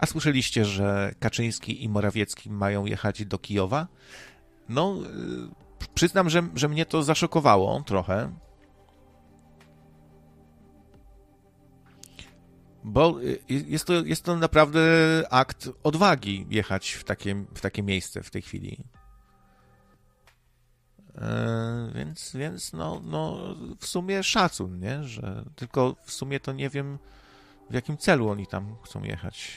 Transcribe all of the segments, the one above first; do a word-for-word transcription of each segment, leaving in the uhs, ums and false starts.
A słyszeliście, że Kaczyński i Morawiecki mają jechać do Kijowa? No, przyznam, że, że mnie to zaszokowało trochę. Bo jest to, jest to naprawdę akt odwagi jechać w takie, w takie miejsce w tej chwili. E, więc, więc no, no w sumie szacun, nie? Że tylko w sumie to nie wiem, w jakim celu oni tam chcą jechać.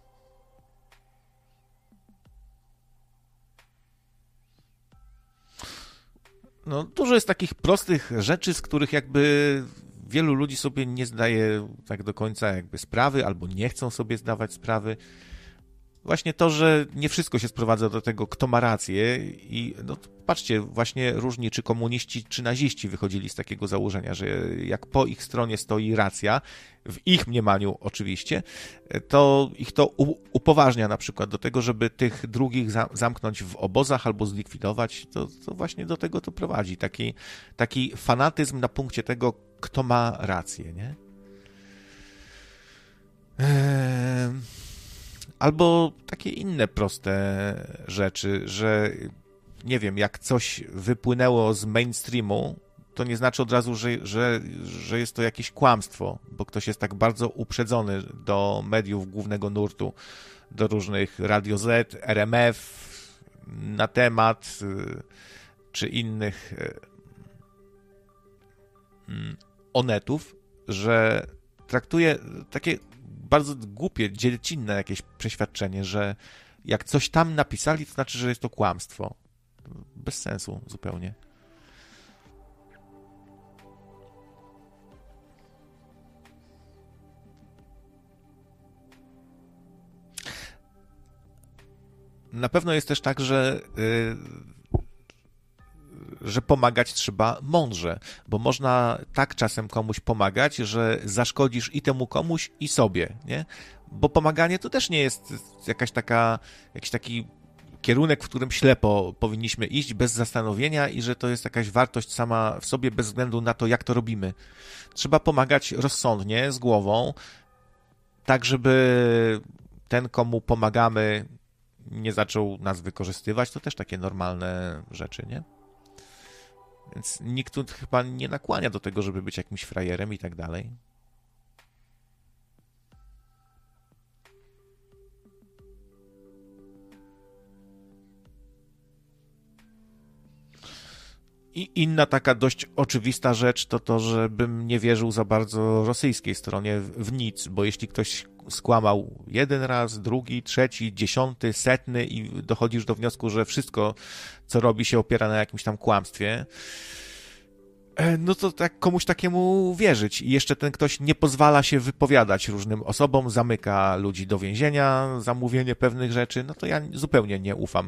No, dużo jest takich prostych rzeczy, z których jakby wielu ludzi sobie nie zdaje tak do końca jakby sprawy, albo nie chcą sobie zdawać sprawy. Właśnie to, że nie wszystko się sprowadza do tego, kto ma rację i no, patrzcie, właśnie różni czy komuniści, czy naziści wychodzili z takiego założenia, że jak po ich stronie stoi racja, w ich mniemaniu oczywiście, to ich to upoważnia na przykład do tego, żeby tych drugich zamknąć w obozach albo zlikwidować. To, to właśnie do tego to prowadzi. Taki, taki fanatyzm na punkcie tego, kto ma rację, nie? Eee... Albo takie inne proste rzeczy, że nie wiem, jak coś wypłynęło z mainstreamu, to nie znaczy od razu, że, że, że jest to jakieś kłamstwo, bo ktoś jest tak bardzo uprzedzony do mediów głównego nurtu, do różnych Radio Z, R M F, na temat czy innych onetów, że traktuje takie bardzo głupie, dziecinne jakieś przeświadczenie, że jak coś tam napisali, to znaczy, że jest to kłamstwo. Bez sensu zupełnie. Na pewno jest też tak, że yy, że pomagać trzeba mądrze, bo można tak czasem komuś pomagać, że zaszkodzisz i temu komuś, i sobie, nie? Bo pomaganie to też nie jest jakaś taka, jakiś taki kierunek, w którym ślepo powinniśmy iść bez zastanowienia i że to jest jakaś wartość sama w sobie bez względu na to, jak to robimy. Trzeba pomagać rozsądnie, z głową, tak żeby ten, komu pomagamy, nie zaczął nas wykorzystywać. To też takie normalne rzeczy, nie? Więc nikt tu chyba nie nakłania do tego, żeby być jakimś frajerem i tak dalej. I inna taka dość oczywista rzecz to to, żebym nie wierzył za bardzo rosyjskiej stronie w nic, bo jeśli ktoś skłamał jeden raz, drugi, trzeci, dziesiąty, setny i dochodzisz do wniosku, że wszystko, co robi, się opiera na jakimś tam kłamstwie, no to tak komuś takiemu wierzyć. I jeszcze ten ktoś nie pozwala się wypowiadać różnym osobom, zamyka ludzi do więzienia za mówienie pewnych rzeczy, no to ja zupełnie nie ufam.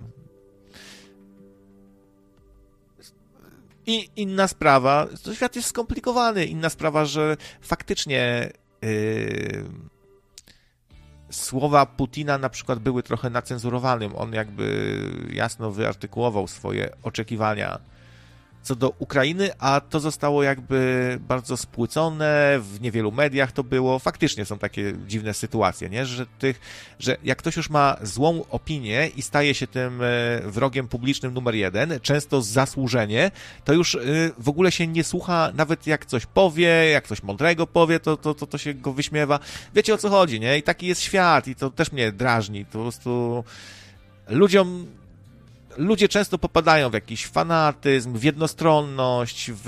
I inna sprawa, to świat jest skomplikowany, inna sprawa, że faktycznie yy, słowa Putina na przykład były trochę nacenzurowanym. On jakby jasno wyartykułował swoje oczekiwania co do Ukrainy, a to zostało jakby bardzo spłycone, w niewielu mediach to było. Faktycznie są takie dziwne sytuacje, nie? Że, tych, że jak ktoś już ma złą opinię i staje się tym wrogiem publicznym numer jeden, często zasłużenie, to już w ogóle się nie słucha, nawet jak coś powie, jak coś mądrego powie, to, to, to, to się go wyśmiewa. Wiecie, o co chodzi, nie? I taki jest świat i to też mnie drażni. To po prostu ludziom Ludzie często popadają w jakiś fanatyzm, w jednostronność, w...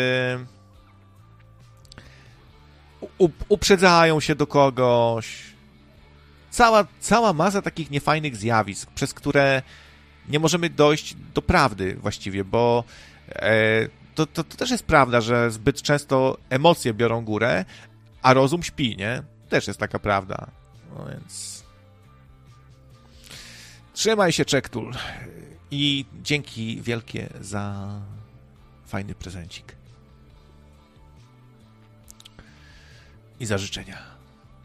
U, uprzedzają się do kogoś. Cała, cała masa takich niefajnych zjawisk, przez które nie możemy dojść do prawdy właściwie, bo e, to, to, to też jest prawda, że zbyt często emocje biorą górę, a rozum śpi, nie? Też jest taka prawda. No więc... Trzymaj się, Czektul. I dzięki wielkie za fajny prezencik. I za życzenia.